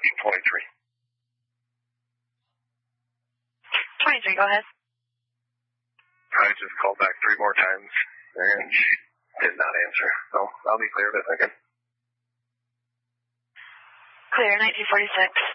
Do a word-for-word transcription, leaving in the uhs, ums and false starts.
option twenty-three. twenty-three, go ahead. I just called back three more times, and she did not answer. So I'll be clear of it again. Clear, nineteen forty-six.